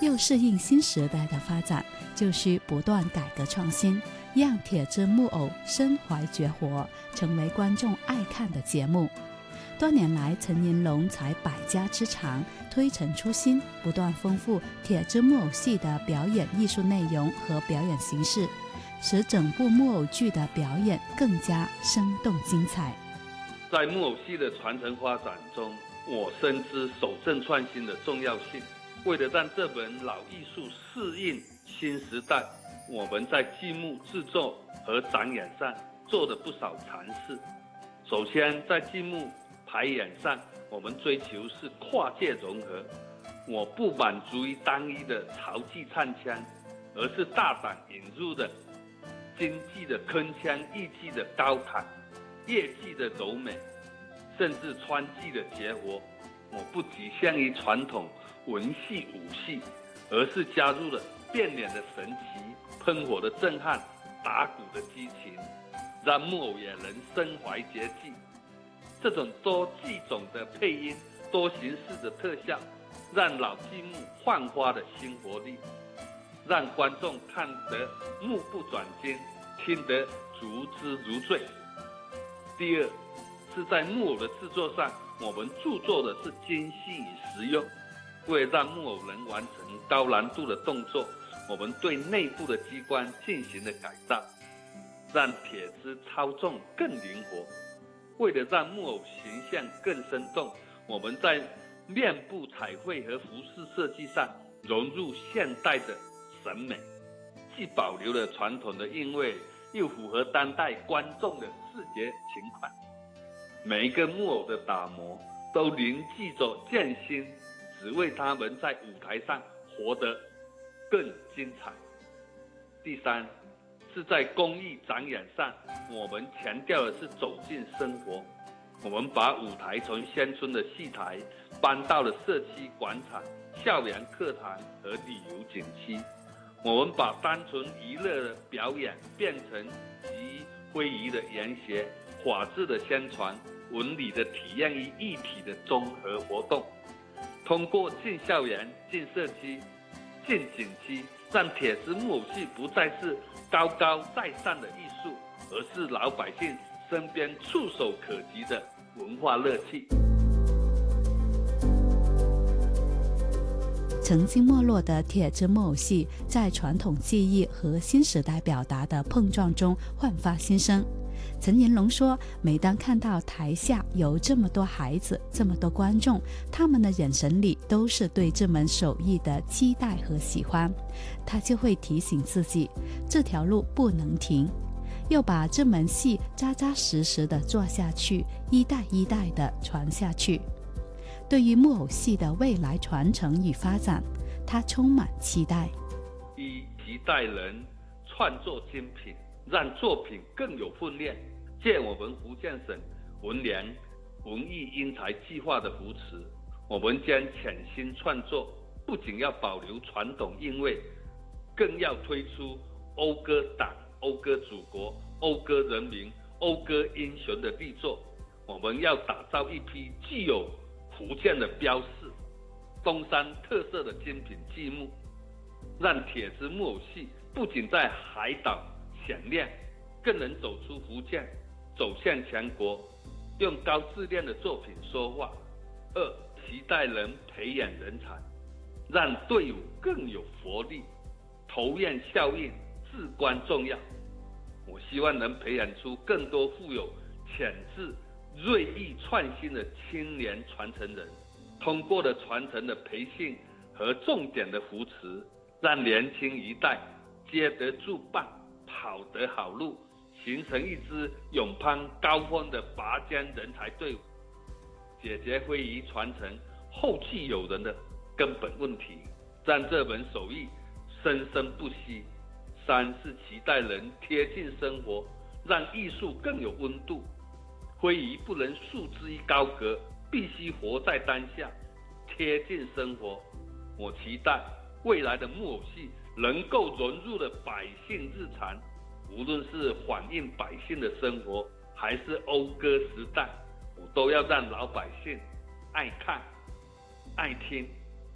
又适应新时代的发展，就需不断改革创新，让铁之木偶身怀绝活，成为观众爱看的节目。多年来，陈银龙采百家之长，推陈出新，不断丰富铁之木偶戏的表演艺术内容和表演形式，使整部木偶剧的表演更加生动精彩。 在木偶戏的传承发展中，我深知守正创新的重要性。为了让这门老艺术适应新时代，我们在剧目制作和展演上做了不少尝试。首先，在剧目排演上，我们追求是跨界融合。我不满足于单一的潮剧唱腔，而是大胆引入的京剧的铿锵，豫剧的高坦，越剧的柔美，甚至川剧的绝活。我不局限于传统文戏武戏，而是加入了变脸的神奇、喷火的震撼、打鼓的激情，让木偶也能身怀绝技。这种多剧种的配音、多形式的特效，让老剧目焕发了新活力，让观众看得目不转睛，听得如痴如醉。第二，是在木偶的制作上，我们注重的是精细与实用。为了让木偶能完成高难度的动作，我们对内部的机关进行了改造，让铁枝操纵更灵活。为了让木偶形象更生动，我们在面部彩绘和服饰设计上融入现代的审美，既保留了传统的韵味，又符合当代观众的视觉情况。每一个木偶的打磨都凝聚着匠心，只为他们在舞台上活得更精彩。第三，是在工艺展演上，我们强调的是走进生活。我们把舞台从乡村的戏台搬到了社区广场、校园课堂和旅游景区。我们把单纯娱乐的表演变成集非遗的研学、法治的宣传、文理的体验于一体的综合活动。通过进校园、进社区、进景区，让铁枝木偶戏不再是高高在上的艺术，而是老百姓身边触手可及的文化乐趣。 曾经没落的铁枝木偶戏，在传统技艺和新时代表达的碰撞中焕发新生。陈银龙说，每当看到台下有这么多孩子，这么多观众，他们的眼神里都是对这门手艺的期待和喜欢，他就会提醒自己，这条路不能停，又把这门戏扎扎实实地做下去，一代一代地传下去。对于木偶戏的未来传承与发展，他充满期待。 以期待人创作精品，让作品更有分量。借我们福建省文联文艺英才计划的扶持，我们将潜心创作，不仅要保留传统韵味，更要推出讴歌党、讴歌祖国、讴歌人民、讴歌英雄的力作。我们要打造一批具有福建的标识、东山特色的精品剧目，让铁枝木偶戏不仅在海岛响亮，更能走出福建，走向全国，用高质量的作品说话。二，期待人培养人才，让队伍更有活力，投院效应至关重要。我希望能培养出更多富有潜质、锐意创新的青年传承人，通过了传承的培训和重点的扶持，让年轻一代接得住棒，跑得好路，形成一支勇攀高峰的拔尖人才队伍，解决非遗传承后继有人的根本问题，让这门手艺生生不息。三，是期待人贴近生活，让艺术更有温度。非遗不能束之于高阁，必须活在当下，贴近生活。我期待未来的木偶戏能够融入了百姓日常，无论是反映百姓的生活，还是讴歌时代，我都要让老百姓爱看、爱听。